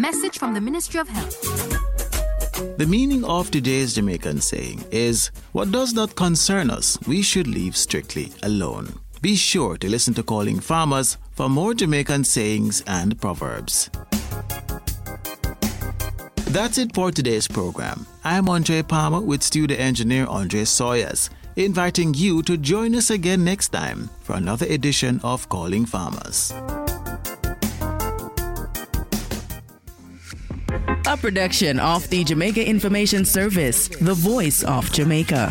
message from the Ministry of Health. The meaning of today's Jamaican saying is, what does not concern us, we should leave strictly alone. Be sure to listen to Calling Farmers for more Jamaican sayings and proverbs. That's it for today's program. I'm Andre Palmer with studio engineer Andre Sawyers, inviting you to join us again next time for another edition of Calling Farmers. A production of the Jamaica Information Service, the voice of Jamaica.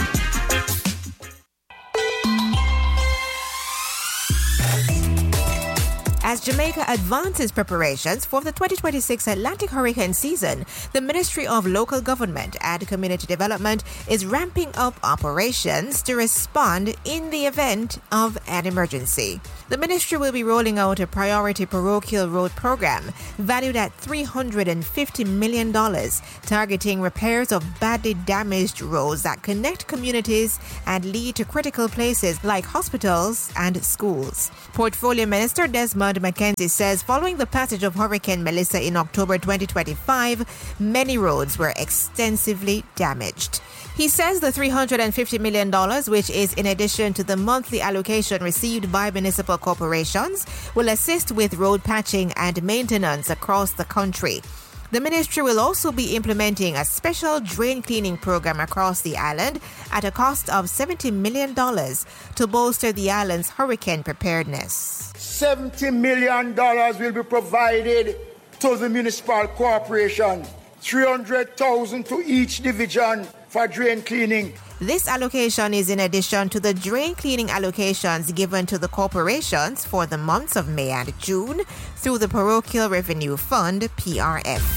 As Jamaica advances preparations for the 2026 Atlantic hurricane season, the Ministry of Local Government and Community Development is ramping up operations to respond in the event of an emergency. The ministry will be rolling out a priority parochial road program valued at $350 million, targeting repairs of badly damaged roads that connect communities and lead to critical places like hospitals and schools. Portfolio Minister Desmond McKenzie says following the passage of Hurricane Melissa in October 2025, many roads were extensively damaged. He says the $350 million, which is in addition to the monthly allocation received by municipal corporations, will assist with road patching and maintenance across the country. The ministry will also be implementing a special drain cleaning program across the island at a cost of $70 million to bolster the island's hurricane preparedness. $70 million will be provided to the municipal corporation, $300,000 to each division for drain cleaning. This allocation is in addition to the drain cleaning allocations given to the corporations for the months of May and June through the Parochial Revenue Fund, PRF.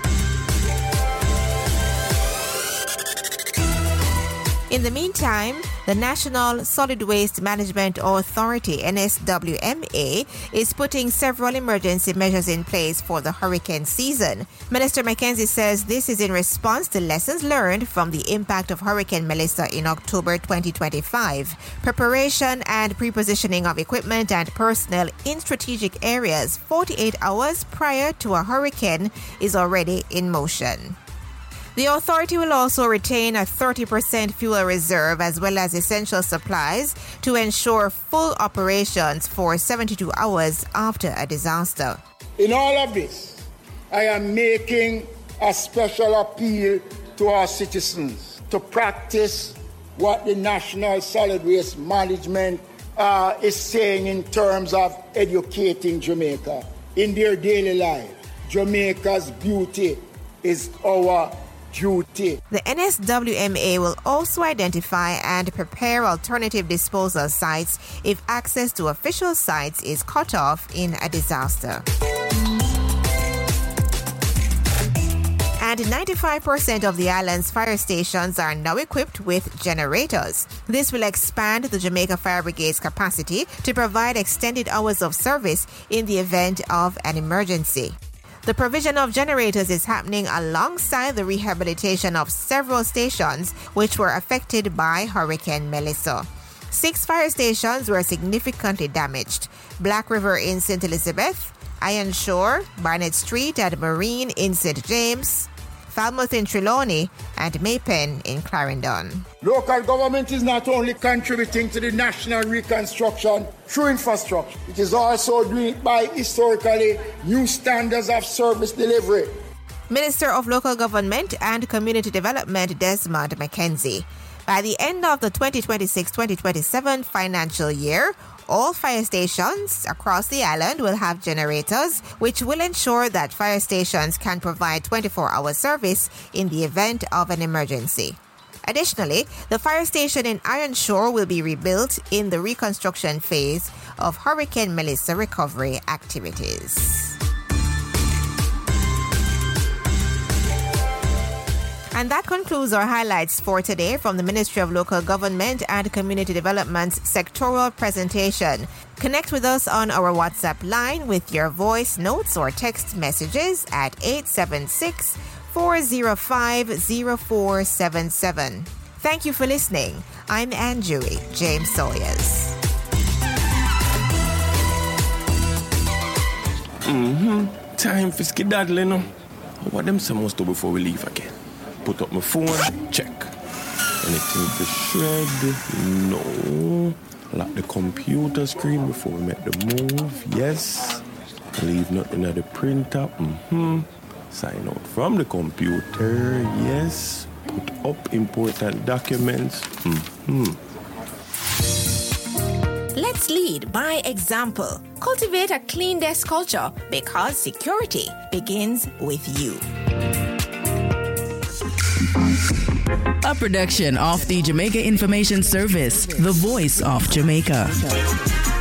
In the meantime, the National Solid Waste Management Authority, NSWMA, is putting several emergency measures in place for the hurricane season. Minister McKenzie says this is in response to lessons learned from the impact of Hurricane Melissa in October 2025. Preparation and prepositioning of equipment and personnel in strategic areas 48 hours prior to a hurricane is already in motion. The authority will also retain a 30% fuel reserve as well as essential supplies to ensure full operations for 72 hours after a disaster. In all of this, I am making a special appeal to our citizens to practice what the National Solid Waste Management is saying in terms of educating Jamaica in their daily life. Jamaica's beauty is our duty. The NSWMA will also identify and prepare alternative disposal sites if access to official sites is cut off in a disaster. And 95% of the island's fire stations are now equipped with generators. This will expand the Jamaica Fire Brigade's capacity to provide extended hours of service in the event of an emergency. The provision of generators is happening alongside the rehabilitation of several stations which were affected by Hurricane Melissa. 6 fire stations were significantly damaged: Black River in St. Elizabeth, Iron Shore, Barnett Street and Marine in St. James, Falmouth in Trelawney, and Maypen in Clarendon. Local government is not only contributing to the national reconstruction through infrastructure, it is also doing it by historically new standards of service delivery. Minister of Local Government and Community Development Desmond McKenzie. By the end of the 2026-2027 financial year, all fire stations across the island will have generators, which will ensure that fire stations can provide 24-hour service in the event of an emergency. Additionally, the fire station in Iron Shore will be rebuilt in the reconstruction phase of Hurricane Melissa recovery activities. And that concludes our highlights for today from the Ministry of Local Government and Community Development's sectoral presentation. Connect with us on our WhatsApp line with your voice notes or text messages at 876-405-0477. Thank you for listening. I'm Anjui James Sawyers. time for skedaddle, you know. What them supposed to do before we leave again? Put up my phone, check. Anything to shred? No. Lock the computer screen before we make the move. Yes. Leave nothing at the printer. Sign out from the computer. Yes. Put up important documents. Let's lead by example. Cultivate a clean desk culture because security begins with you. A production of the Jamaica Information Service, the voice of Jamaica.